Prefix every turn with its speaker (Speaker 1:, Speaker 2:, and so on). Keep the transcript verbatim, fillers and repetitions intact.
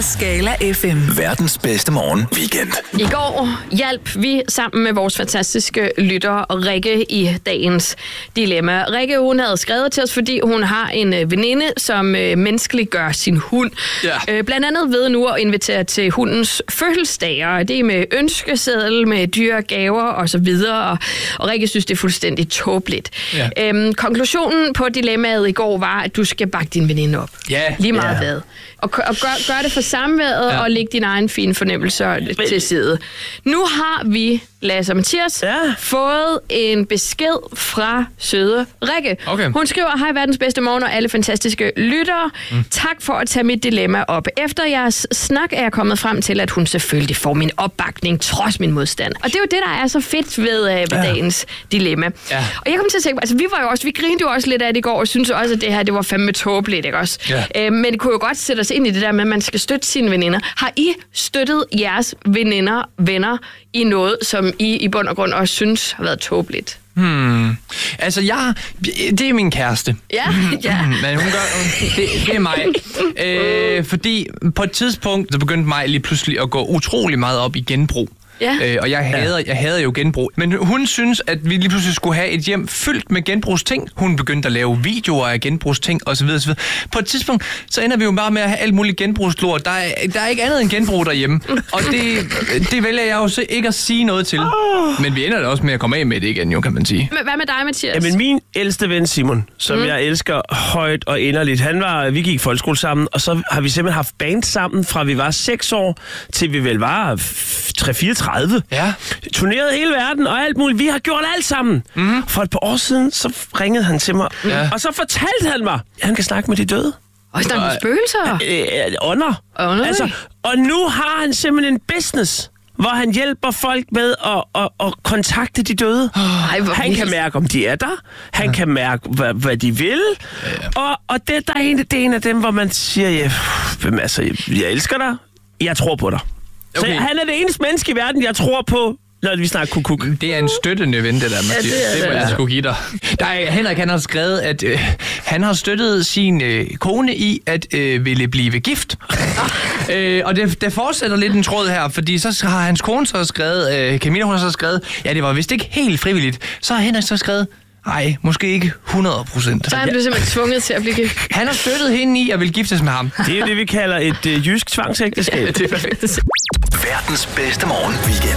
Speaker 1: Skala F M.
Speaker 2: Verdens bedste morgen weekend.
Speaker 3: I går hjalp vi sammen med vores fantastiske lytter Rikke i dagens dilemma. Rikke, hun havde skrevet til os, fordi hun har en veninde, som menneskeliggør sin hund.
Speaker 4: Ja.
Speaker 3: Blandt andet ved nu at invitere til hundens fødselsdager. Det er med ønskeseddel, med dyre gaver og så videre. Og, og Rikke synes, det er fuldstændig tåbeligt.
Speaker 4: Ja.
Speaker 3: Øhm, konklusionen på dilemmaet i går var, at du skal bakke din veninde op.
Speaker 4: Ja.
Speaker 3: Lige meget
Speaker 4: Ja.
Speaker 3: hvad. Og, og gør, gør det for samværet ja. og læg dine egne fine fornemmelser til side. Nu har vi, Lasse og Mathias,
Speaker 5: ja.
Speaker 3: fået en besked fra søde Rikke.
Speaker 4: Okay.
Speaker 3: Hun skriver, hej verdens bedste morgen og alle fantastiske lyttere. Mm. Tak for at tage mit dilemma op. Efter jeres snak er jeg kommet frem til, at hun selvfølgelig får min opbakning, trods min modstand. Og det er jo det, der er så fedt ved, uh, ved ja. dagens dilemma.
Speaker 4: Ja.
Speaker 3: Og jeg kom til at tænke, altså vi var jo også, vi grinede jo også lidt af det i går, og synes også, at det her, det var fandme tåbeligt, ikke også?
Speaker 4: Ja.
Speaker 3: Uh, men det kunne jo godt sætte os ind i det der med, at man skal støtte sine veninder. Har I støttet jeres veninder, venner, i noget, som I i bund og grund også synes har været tåbeligt?
Speaker 4: Hmm. Altså, jeg... Det er min kæreste.
Speaker 3: Ja, ja.
Speaker 4: Men hun gør... Det, det er mig. Øh, fordi på et tidspunkt, så begyndte mig lige pludselig at gå utrolig meget op i genbrug.
Speaker 3: Ja.
Speaker 4: Øh, og jeg hader, jeg hader jo genbrug. Men hun synes, at vi lige pludselig skulle have et hjem fyldt med genbrugsting. Hun begyndte at lave videoer af genbrugsting osv. osv. På et tidspunkt, så ender vi jo bare med at have alt muligt genbrugslort. Der er, der er ikke andet end genbrug derhjemme. Og det, det vælger jeg jo så ikke at sige noget til. Men vi ender da også med at komme af med det igen, jo, kan man sige.
Speaker 3: Hvad med dig, Mathias?
Speaker 5: Jamen, min ældste ven Simon, som mm. jeg elsker højt og inderligt, han var, vi gik i folkeskole sammen, og så har vi simpelthen haft band sammen, fra vi var seks år, til vi vel var tre fireogtredive.
Speaker 4: Ja.
Speaker 5: Turnerede hele verden og alt muligt. Vi har gjort alt sammen. Mm. For et par år siden, så ringede han til mig,
Speaker 4: ja.
Speaker 5: og så fortalte han mig, at han kan snakke med de døde.
Speaker 3: Og snakke med spøgelser?
Speaker 5: Øh, ånder.
Speaker 3: Ånder.
Speaker 5: Altså, og nu har han simpelthen en business, hvor han hjælper folk med at, at, at kontakte de døde.
Speaker 3: Ej,
Speaker 5: han
Speaker 3: vildt.
Speaker 5: kan mærke, om de er der. Han ja. kan mærke, hvad, hvad de vil. Ja, ja. Og, og det, der er en, det er en af dem, hvor man siger, ja, hvem, altså, jeg elsker dig. Jeg tror på dig. Okay. Så han er det eneste menneske i verden, jeg tror på, når vi snakker kukuk.
Speaker 4: Det er en støttende ven, det der, Mathias. Ja, det, det må jeg sgu give dig. Der er, Henrik, han har skrevet, at øh, han har støttet sin øh, kone i at øh, ville blive gift. øh, og det, det fortsætter lidt en tråd her, fordi så har hans kone så skrevet, øh, Camilla, hun har så skrevet, ja, det var vist ikke helt frivilligt. Så har Henrik så skrevet, nej, måske ikke hundrede procent.
Speaker 3: Så er han blevet simpelthen tvunget til at blive gift.
Speaker 4: Han har støttet hende i at ville giftes med ham.
Speaker 5: Det er det, vi kalder et øh, jysk tvangsægteskab.
Speaker 4: Ja, det er perfekt.
Speaker 2: Verdens bedste morgen weekend.